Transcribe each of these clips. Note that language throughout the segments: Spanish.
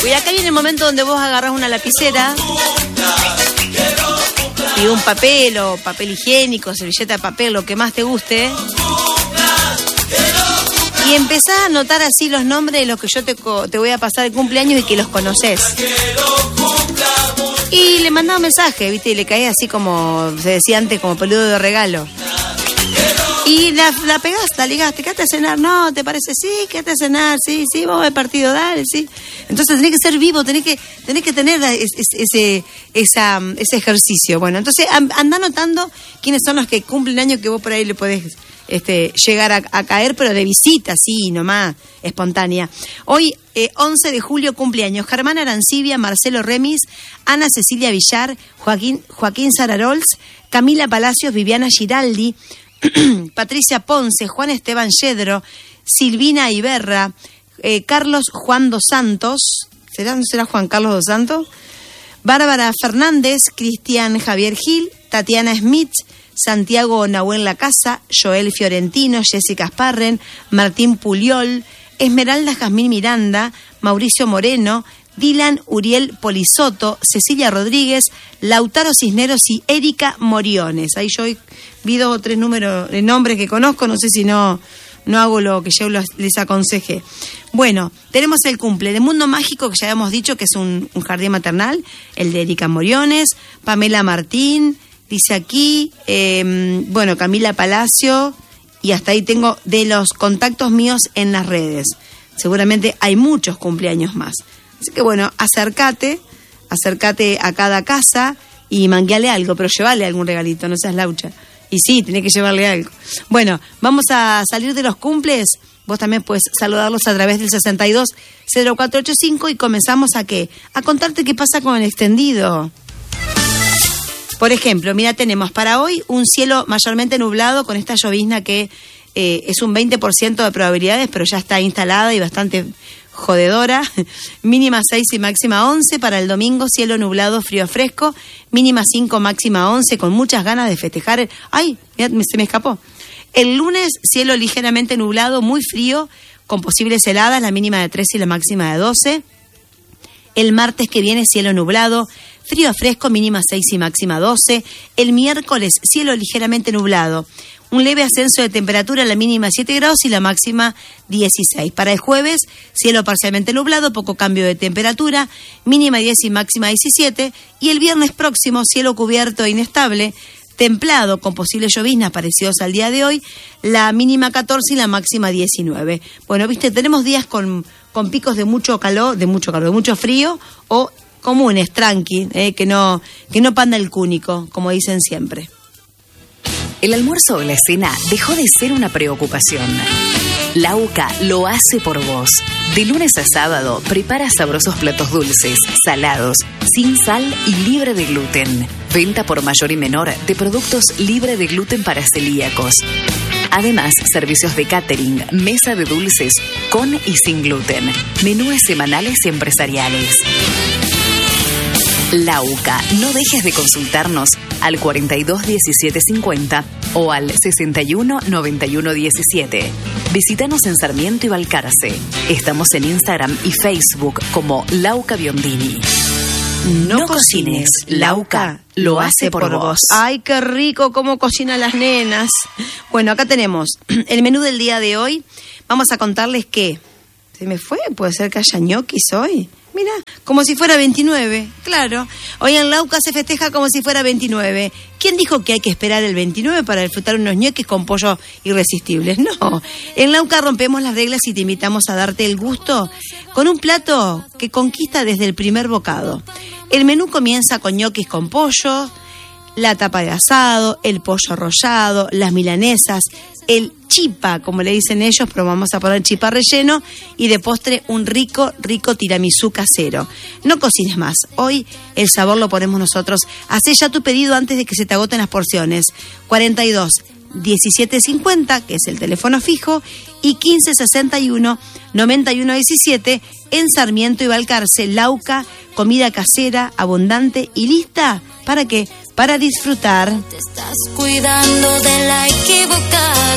Y acá viene el momento donde vos agarrás una lapicera y un papel o papel higiénico, servilleta de papel, lo que más te guste. Y empezás a anotar así los nombres de los que yo te voy a pasar el cumpleaños y que los conoces. Y le mandaba un mensaje, ¿viste? Y le caía así como se decía antes, como peludo de regalo. Y la pegás, la ligás, ¿te quedaste a cenar? No, ¿te parece? Sí, quédate a cenar, sí, vamos al partido, dale, sí. Entonces tenés que ser vivo, tenés que tener ese ejercicio. Bueno, entonces anda anotando quiénes son los que cumplen años que vos por ahí le podés llegar a caer, pero de visita, sí, nomás, espontánea. Hoy, 11 de julio, cumpleaños Germán Arancibia, Marcelo Remis, Ana Cecilia Villar, Joaquín Sararols, Camila Palacios, Viviana Giraldi, Patricia Ponce, Juan Esteban Yedro, Silvina Iberra, Carlos Juan dos Santos, ¿no será Juan Carlos dos Santos? Bárbara Fernández, Cristian Javier Gil, Tatiana Smith, Santiago Nahuel Lacasa, Joel Fiorentino, Jessica Sparren, Martín Puliol, Esmeralda Jazmín Miranda, Mauricio Moreno, Dylan Uriel Polisoto, Cecilia Rodríguez, Lautaro Cisneros y Erika Moriones. Ahí yo vi 2 o 3 números de nombres que conozco, no sé si no hago lo que yo les aconsejé. Bueno, tenemos el cumple de Mundo Mágico, que ya habíamos dicho que es un jardín maternal, el de Erika Moriones, Pamela Martín, dice aquí, Camila Palacio, y hasta ahí tengo de los contactos míos en las redes. Seguramente hay muchos cumpleaños más. Así que bueno, acércate a cada casa y mangueale algo, pero llevale algún regalito, no seas laucha. Y sí, tenés que llevarle algo. Bueno, vamos a salir de los cumples. Vos también puedes saludarlos a través del 620485 y comenzamos ¿a qué? A contarte qué pasa con el extendido. Por ejemplo, mira, tenemos para hoy un cielo mayormente nublado con esta llovizna que es un 20% de probabilidades, pero ya está instalada y bastante jodedora. Mínima 6 y máxima 11. Para el domingo, cielo nublado, frío fresco. Mínima 5, máxima 11, con muchas ganas de festejar. ¡Ay! Mirá, se me escapó. El lunes, cielo ligeramente nublado, muy frío, con posibles heladas, la mínima de 13 y la máxima de 12. El martes que viene, cielo nublado, frío fresco, mínima 6 y máxima 12. El miércoles, cielo ligeramente nublado, un leve ascenso de temperatura, la mínima 7 grados y la máxima 16. Para el jueves, cielo parcialmente nublado, poco cambio de temperatura, mínima 10 y máxima 17. Y el viernes próximo, cielo cubierto e inestable, templado, con posibles lloviznas parecidos al día de hoy, la mínima 14 y la máxima 19. Bueno, viste, tenemos días con picos de mucho calor, de mucho frío, o comunes, tranqui, que no panda el cúnico, como dicen siempre. El almuerzo o la cena dejó de ser una preocupación. Lauca lo hace por vos. De lunes a sábado prepara sabrosos platos dulces, salados, sin sal y libre de gluten. Venta por mayor y menor de productos libre de gluten para celíacos. Además, servicios de catering, mesa de dulces con y sin gluten, menúes semanales y empresariales. Lauca, no dejes de consultarnos al 42 17 50 o al 61 91 17. Visítanos en Sarmiento y Balcarce. Estamos en Instagram y Facebook como Lauca Biondini. No cocines, Lauca lo hace por vos. Ay, qué rico cómo cocinan las nenas. Bueno, acá tenemos el menú del día de hoy. Vamos a contarles que se me fue, puede ser que haya ñoquis hoy. Mira, como si fuera 29, claro. Hoy en Lauca se festeja como si fuera 29. ¿Quién dijo que hay que esperar el 29 para disfrutar unos ñoquis con pollo irresistibles? No, en Lauca rompemos las reglas y te invitamos a darte el gusto con un plato que conquista desde el primer bocado. El menú comienza con ñoquis con pollo, la tapa de asado, el pollo arrollado, las milanesas, el chipa, como le dicen ellos, pero vamos a poner chipa relleno, y de postre un rico tiramisú casero. No cocines más, hoy el sabor lo ponemos nosotros. Hacé ya tu pedido antes de que se te agoten las porciones. 42 17 50, que es el teléfono fijo, y 15 61 91 17 en Sarmiento y Balcarce. Lauca, comida casera, abundante y lista. ¿Para qué? Para disfrutar. Te estás cuidando de la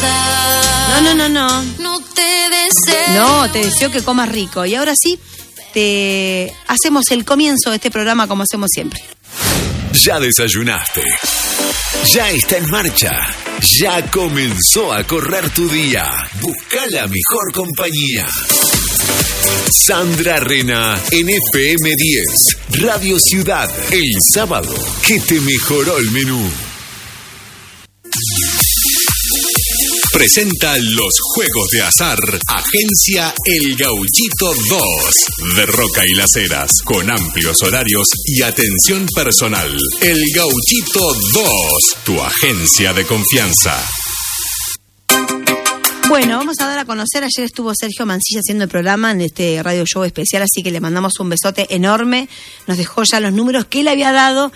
equivocada. No. No te deseo. No, te deseo que comas rico. Y ahora sí, hacemos el comienzo de este programa como hacemos siempre. Ya desayunaste. Ya está en marcha. Ya comenzó a correr tu día. Busca la mejor compañía. Sandra Rena en FM 10, Radio Ciudad, el sábado que te mejoró el menú. Presenta los juegos de azar, Agencia El Gauchito 2, de Roca y Las Heras, con amplios horarios y atención personal. El Gauchito 2, tu agencia de confianza. Bueno, vamos a dar a conocer, ayer estuvo Sergio Mancilla haciendo el programa en este radio show especial, así que le mandamos un besote enorme. Nos dejó ya los números que él había dado,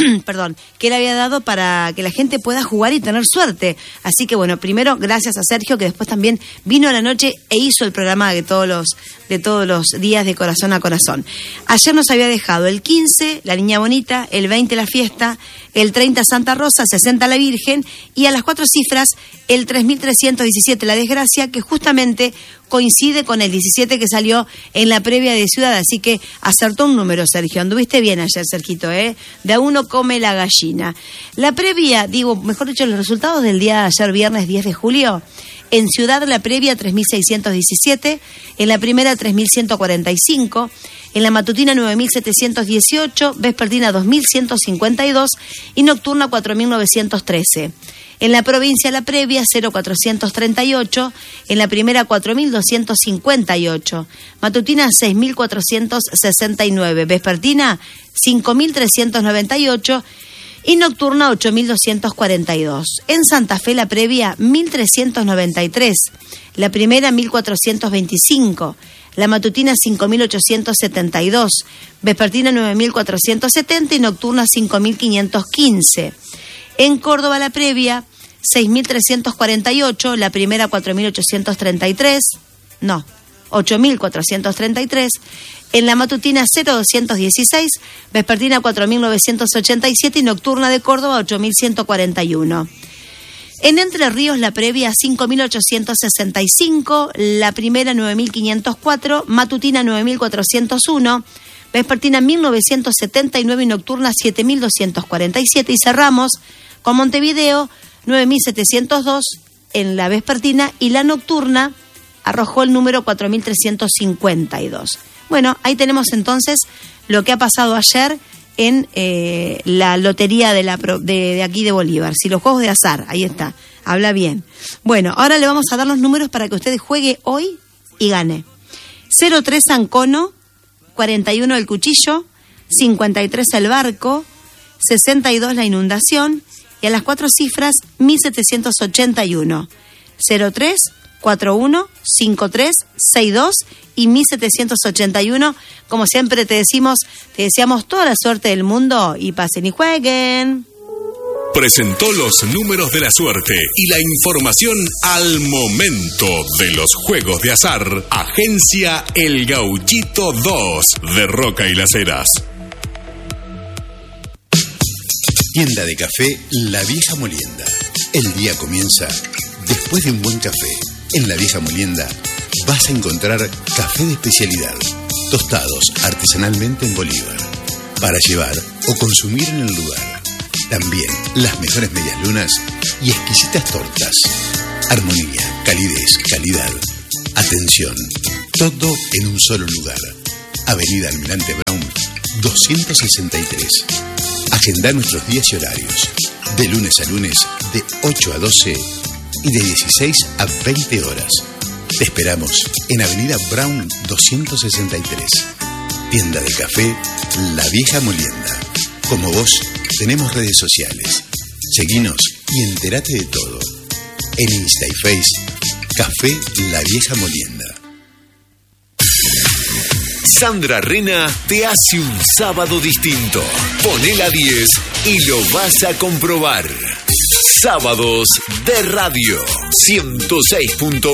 para que la gente pueda jugar y tener suerte. Así que bueno, primero gracias a Sergio, que después también vino a la noche e hizo el programa de todos los días de Corazón a Corazón. Ayer nos había dejado el 15, la Niña Bonita, el 20, la Fiesta, el 30, Santa Rosa, 60, la Virgen, y a las 4 cifras, el 3317, la Desgracia, que justamente coincide con el 17 que salió en la previa de Ciudad, así que acertó un número, Sergio. Anduviste bien ayer, Sergito, De a uno come la gallina. La previa, mejor dicho, los resultados del día de ayer, viernes 10 de julio, en Ciudad la previa 3.617, en la primera 3.145, en la matutina 9.718, vespertina 2.152 y nocturna 4.913. En la provincia la previa 0.438, en la primera 4.258, matutina 6.469, vespertina 5.398 y nocturna 8.242. En Santa Fe la previa 1.393, la primera 1.425, la matutina 5.872, vespertina 9.470 y nocturna 5.515. En Córdoba la previa 6.348, la primera 8.433, en la matutina 0.216, vespertina 4.987 y nocturna de Córdoba 8.141. En Entre Ríos la previa 5.865, la primera 9.504, matutina 9.401, vespertina 1.979 y nocturna 7.247 y cerramos con Montevideo 9.702 en la vespertina y la nocturna arrojó el número 4.352. Bueno, ahí tenemos entonces lo que ha pasado ayer en la lotería de aquí de Bolívar. Si los juegos de azar, ahí está, habla bien. Bueno, ahora le vamos a dar los números para que usted juegue hoy y gane. 03 Ancono, 41 el Cuchillo, 53 el Barco, 62 la Inundación y a las 4 cifras 1781. 03, 41, 53, 62 y 1781. Como siempre te deseamos toda la suerte del mundo y pasen y jueguen. Presentó los números de la suerte y la información al momento de los juegos de azar. Agencia El Gauchito 2 de Roca y Las Heras. Tienda de café La Vieja Molienda. El día comienza después de un buen café. En La Vieja Molienda vas a encontrar café de especialidad, tostados artesanalmente en Bolívar, para llevar o consumir en el lugar. También las mejores medialunas y exquisitas tortas. Armonía, calidez, calidad, atención, todo en un solo lugar. Avenida Almirante Brown 263. Agenda nuestros días y horarios. De lunes a lunes, de 8 a 12 y de 16 a 20 horas. Te esperamos en Avenida Brown 263. Tienda de café La Vieja Molienda. Como vos, tenemos redes sociales. Seguinos y entérate de todo. En Insta y Face, Café La Vieja Molienda. Sandra Rena te hace un sábado distinto. Poné la 10 y lo vas a comprobar. Sábados de Radio 106.1.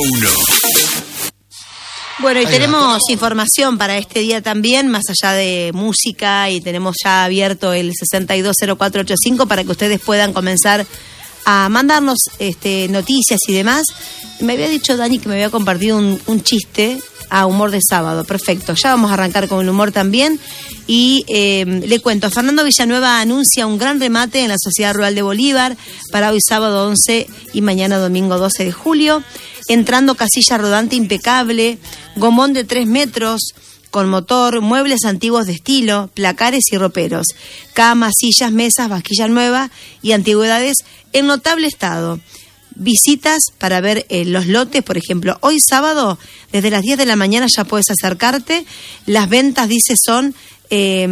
Bueno, y tenemos información para este día también, más allá de música, y tenemos ya abierto el 620485 para que ustedes puedan comenzar a mandarnos noticias y demás. Me había dicho Dani que me había compartido un chiste humor de sábado, perfecto. Ya vamos a arrancar con el humor también. Y le cuento, Fernando Villanueva anuncia un gran remate en la Sociedad Rural de Bolívar para hoy sábado 11 y mañana domingo 12 de julio. Entrando casilla rodante impecable, gomón de 3 metros con motor, muebles antiguos de estilo, placares y roperos, camas, sillas, mesas, vasquilla nueva y antigüedades en notable estado. Visitas para ver los lotes, por ejemplo, hoy sábado desde las 10 de la mañana ya puedes acercarte. Las ventas, dice, son de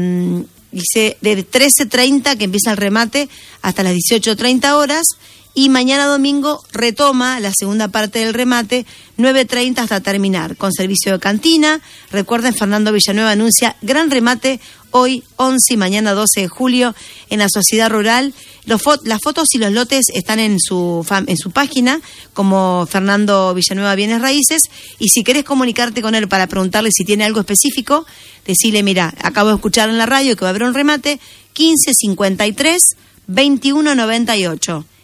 13:30 que empieza el remate hasta las 18:30 horas. Y mañana domingo retoma la segunda parte del remate, 9:30 hasta terminar, con servicio de cantina. Recuerden, Fernando Villanueva anuncia gran remate hoy 11 y mañana 12 de julio en la Sociedad Rural. Las fotos y los lotes están en su página como Fernando Villanueva Bienes Raíces. Y si querés comunicarte con él para preguntarle si tiene algo específico, decirle, mira, acabo de escuchar en la radio que va a haber un remate, 1553 2198.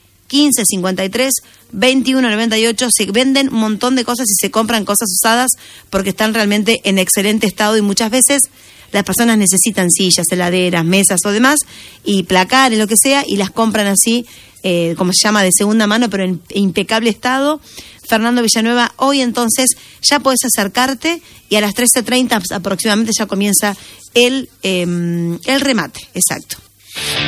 1553-2198. Se venden un montón de cosas y se compran cosas usadas porque están realmente en excelente estado y muchas veces las personas necesitan sillas, heladeras, mesas o demás y placares, lo que sea, y las compran así, como se llama, de segunda mano, pero en impecable estado. Fernando Villanueva, hoy entonces ya podés acercarte y a las 13:30 aproximadamente ya comienza el remate. Exacto.